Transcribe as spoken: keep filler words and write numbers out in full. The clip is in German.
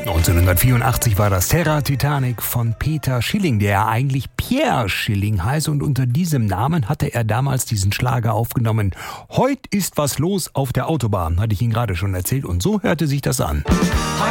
neunzehnhundertvierundachtzig war das Terra Titanic von Peter Schilling, der ja eigentlich Pierre Schilling heißt, und unter diesem Namen hatte er damals diesen Schlager aufgenommen. Heut ist was los auf der Autobahn, hatte ich Ihnen gerade schon erzählt, und so hörte sich das an.